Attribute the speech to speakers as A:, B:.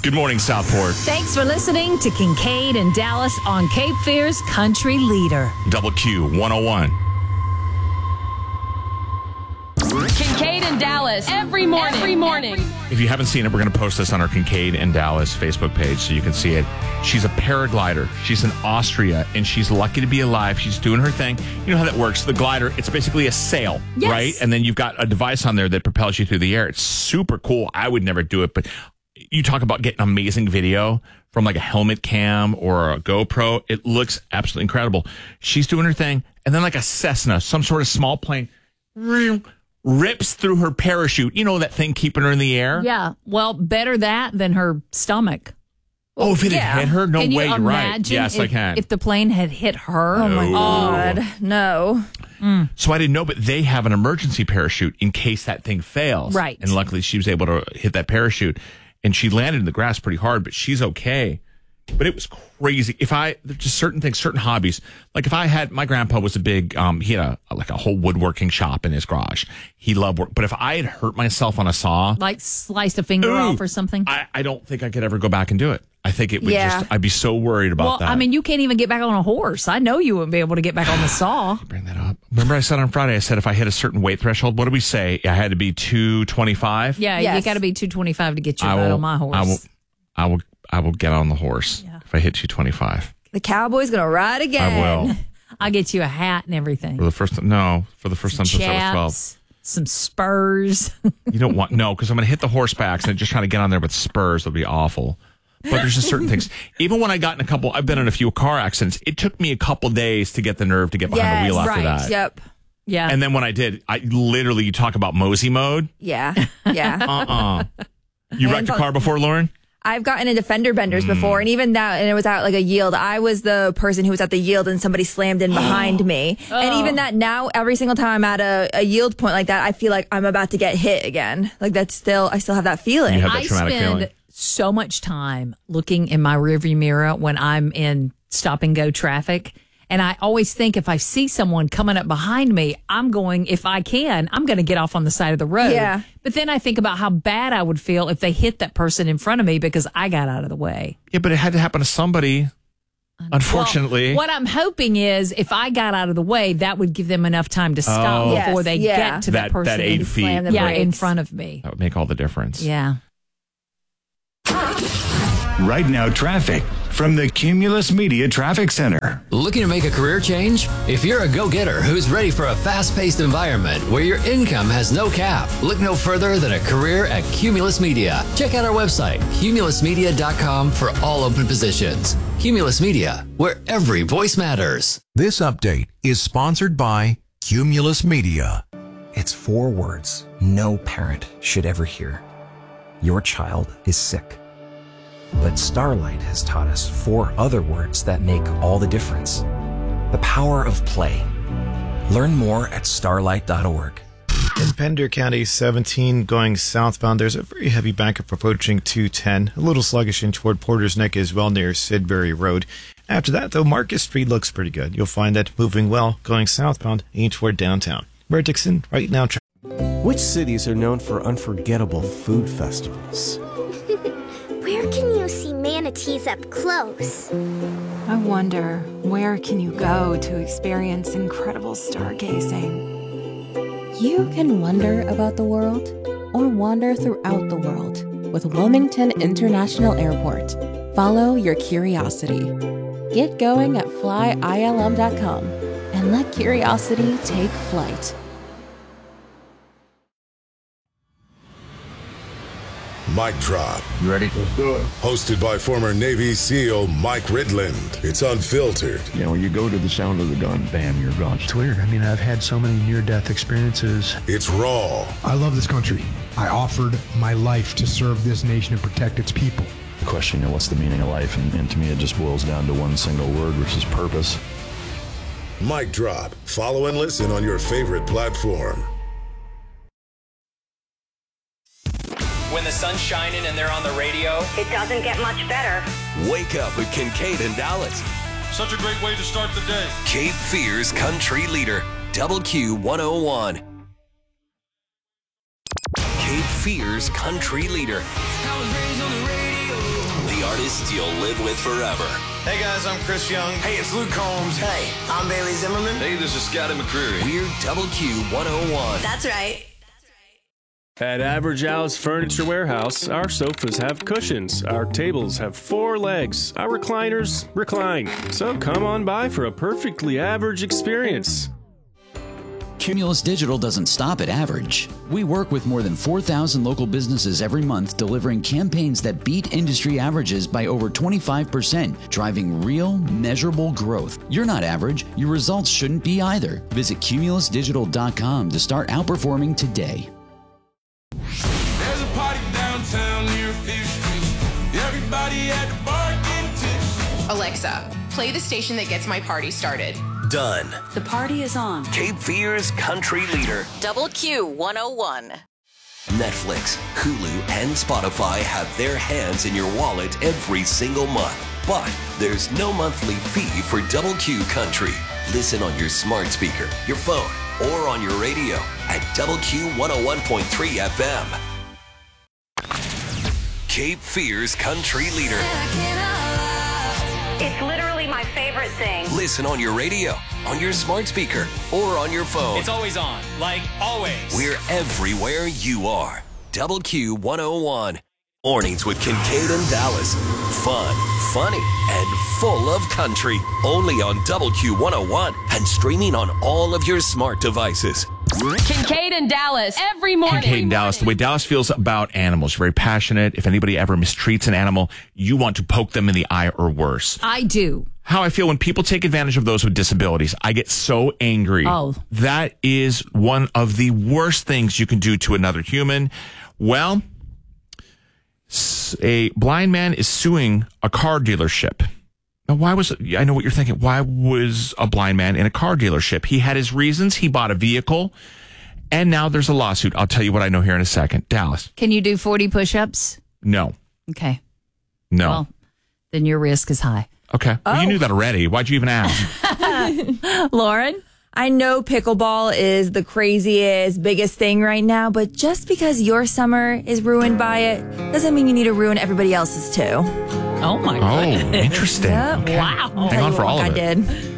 A: Good morning, Southport.
B: Thanks for listening to Kincaid and Dallas on Cape Fear's Country Leader.
A: Double Q 101.
C: Kincaid and Dallas every morning.
A: If you haven't seen it, we're going to post this on our Kincaid and Dallas Facebook page so you can see it. She's a paraglider. She's in Austria, and she's lucky to be alive. She's doing her thing. You know how that works. The glider, it's basically a sail,
B: yes.
A: right? And then you've got a device on there that propels you through the air. It's super cool. I would never do it, but you talk about getting amazing video from like a helmet cam or a GoPro. It looks absolutely incredible. She's doing her thing, and then like a Cessna, some sort of small plane, rips through her parachute. You know that thing keeping her in the air?
B: Yeah. Well, better that than her stomach.
A: Oh, if it had hit her? No
B: Can
A: way,
B: you
A: you're right.
B: imagine
A: Yes, I can.
B: If the plane had hit her.
D: Oh, my God. No.
A: So I didn't know, but they have an emergency parachute in case that thing fails.
B: Right.
A: And luckily she was able to hit that parachute. And she landed in the grass pretty hard, but she's okay. But it was crazy. There's just certain things, certain hobbies. Like if I had, my grandpa was a big, he had a whole woodworking shop in his garage. He loved work. But if I had hurt myself on a saw.
B: Like sliced a finger off or something.
A: I don't think I could ever go back and do it. I think it would I'd be so worried about that.
B: Well, I mean, you can't even get back on a horse. I know you wouldn't be able to get back on the saw.
A: Bring that up. Remember I said on Friday, I said if I hit a certain weight threshold, what did we say? I had to be 225?
B: Yeah,
D: Yes.
B: you got to be 225 to get your butt on my horse.
A: I will get on the horse if I hit 225.
D: The cowboy's going to ride again.
A: I will.
B: I'll get you a hat and everything.
A: For the first time since I was 12.
B: Some spurs.
A: You don't want, because I'm going to hit the horsebacks and just trying to get on there with spurs. It'll be awful. But there's just certain things. Even when I've been in a few car accidents, it took me a couple days to get the nerve to get behind the wheel after that.
D: Yep.
B: Yeah.
A: And then when I did, you talk about mosey mode.
D: Yeah. Yeah.
A: You wrecked a car before, Lauren?
D: I've gotten into fender benders before, and even that, and it was at like a yield. I was the person who was at the yield, and somebody slammed in behind me. And even that now, every single time I'm at a yield point like that, I feel like I'm about to get hit again. Like I still have that feeling.
A: You have that
B: I
A: traumatic
B: spend
A: feeling.
B: so much time looking in my rearview mirror when I'm in stop and go traffic. And I always think if I see someone coming up behind me, I'm going to get off on the side of the road.
D: Yeah.
B: But then I think about how bad I would feel if they hit that person in front of me because I got out of the way.
A: Yeah, but it had to happen to somebody, unfortunately.
B: Well, what I'm hoping is if I got out of the way, that would give them enough time to stop before they get to that person.
A: That 8 feet.
B: in front of me.
A: That would make all the difference.
B: Yeah.
E: Right now, traffic from the Cumulus Media Traffic Center.
F: Looking to make a career change? If you're a go-getter who's ready for a fast-paced environment where your income has no cap, look no further than a career at Cumulus Media. Check out our website, cumulusmedia.com, for all open positions. Cumulus Media, where every voice matters.
G: This update is sponsored by Cumulus Media.
H: It's 4 words no parent should ever hear. Your child is sick. But Starlight has taught us 4 other words that make all the difference. The power of play. Learn more at starlight.org.
I: In Pender County 17 going southbound, there's a very heavy backup approaching 210. A little sluggish in toward Porter's Neck as well near Sidbury Road. After that, though, Marcus Street looks pretty good. You'll find that moving well going southbound aimed toward downtown. Brett Dixon, right now.
J: Which cities are known for unforgettable food festivals?
K: Where can you see manatees up close?
L: I wonder, where can you go to experience incredible stargazing?
M: You can wonder about the world or wander throughout the world with Wilmington International Airport. Follow your curiosity. Get going at flyilm.com and let curiosity take flight.
N: Mic Drop.
O: You ready? Let's do it.
N: Hosted by former Navy SEAL Mike Ridland. It's unfiltered.
O: You know, when you go to the sound of the gun, bam, you're gone.
P: It's weird. I mean, I've had so many near-death experiences.
N: It's raw.
P: I love this country. I offered my life to serve this nation and protect its people.
O: The question, you know, what's the meaning of life? And to me, it just boils down to one single word, which is purpose.
N: Mic Drop. Follow and listen on your favorite platform.
Q: When the sun's shining and they're on the radio,
R: it doesn't get much better.
S: Wake up with Kincaid and Dallas.
T: Such a great way to start the day.
S: Cape Fear's Country Leader, Double Q 101. Cape Fear's Country Leader. artists you'll live with forever.
Q: Hey guys, I'm Chris Young.
R: Hey, it's Luke Combs. Hey, I'm Bailey Zimmerman.
Q: Hey, this is Scotty McCreery.
S: We're Double Q 101.
K: That's right.
U: At Average Al's Furniture Warehouse, our sofas have cushions, our tables have 4 legs, our recliners recline. So come on by for a perfectly average experience.
V: Cumulus Digital doesn't stop at average. We work with more than 4,000 local businesses every month, delivering campaigns that beat industry averages by over 25%, driving real, measurable growth. You're not average. Your results shouldn't be either. Visit cumulusdigital.com to start outperforming today.
T: There's a party downtown near 5th Street. Everybody at the bar getting tipsy.
W: Alexa, play the station that gets my party started.
S: Done.
X: The party is on.
S: Cape Fear's country leader.
Y: Double Q 101.
S: Netflix, Hulu, and Spotify have their hands in your wallet every single month. But there's no monthly fee for Double Q Country. Listen on your smart speaker, your phone, or on your radio at Double Q 101.3 FM. Cape Fear's country leader.
X: It's literally my favorite thing.
S: Listen on your radio, on your smart speaker, or on your phone.
Q: It's always on, like always.
S: We're everywhere you are. Double Q 101. Mornings with Kincaid and Dallas. Fun, funny, and full of country. Only on Double Q 101 and streaming on all of your smart devices.
C: Kincaid and Dallas every morning.
A: Kincaid and Dallas, the way Dallas feels about animals, very passionate. If anybody ever mistreats an animal, you want to poke them in the eye or worse.
B: I do.
A: How I feel when people take advantage of those with disabilities. I get so angry.
B: Oh.
A: That is one of the worst things you can do to another human. Well, a blind man is suing a car dealership. Now, I know what you're thinking. Why was a blind man in a car dealership? He had his reasons. He bought a vehicle, and now there's a lawsuit. I'll tell you what I know here in a second. Dallas.
B: Can you do 40 push-ups?
A: No.
B: Okay.
A: No.
B: Well, then your risk is high.
A: Okay. Well, you knew that already. Why'd you even ask?
B: Lauren?
D: I know pickleball is the craziest, biggest thing right now, but just because your summer is ruined by it doesn't mean you need to ruin everybody else's too.
B: Oh, my goodness.
A: Oh, interesting.
D: Yep.
A: Okay.
B: Wow.
A: Hang on for all of it.
D: I did.